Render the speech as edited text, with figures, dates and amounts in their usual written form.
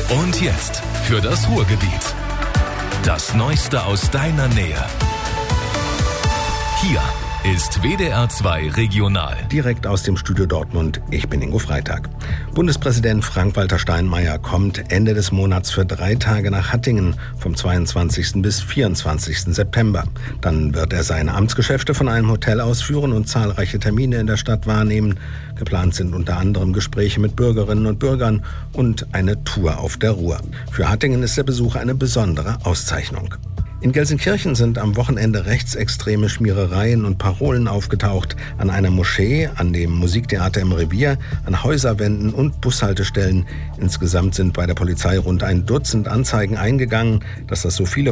Und jetzt für das Ruhrgebiet. Das Neueste aus deiner Nähe. Hier ist WDR 2 Regional. Direkt aus dem Studio Dortmund, ich bin Ingo Freitag. Bundespräsident Frank-Walter Steinmeier kommt Ende des Monats für 3 Tage nach Hattingen, vom 22. bis 24. September. Dann wird er seine Amtsgeschäfte von einem Hotel ausführen und zahlreiche Termine in der Stadt wahrnehmen. Geplant sind unter anderem Gespräche mit Bürgerinnen und Bürgern und eine Tour auf der Ruhr. Für Hattingen ist der Besuch eine besondere Auszeichnung. In Gelsenkirchen sind am Wochenende rechtsextreme Schmierereien und Parolen aufgetaucht. An einer Moschee, an dem Musiktheater im Revier, an Häuserwänden und Bushaltestellen. Insgesamt sind bei der Polizei rund ein Dutzend Anzeigen eingegangen. Dass das so viele